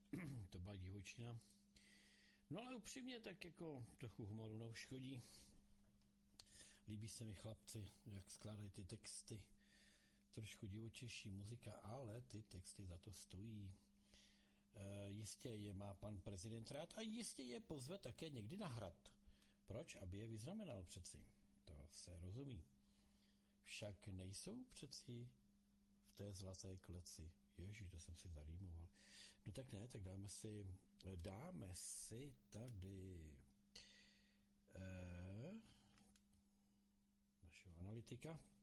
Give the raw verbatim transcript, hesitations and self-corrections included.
To byla divočina. No ale upřímně tak jako trochu humoru neuškodí. Líbí se mi chlapci, jak skládají ty texty. Trošku divočejší muzika, ale ty texty za to stojí. E, jistě je má pan prezident rád a jistě je pozve také někdy na hrad. Proč? Aby je vyznamenal přeci. To se rozumí. Však nejsou přeci v té zlaté kleci. Ježiš, to jsem si zarýmoval. No tak ne, tak dáme si, dáme si tady eh, našeho analytika.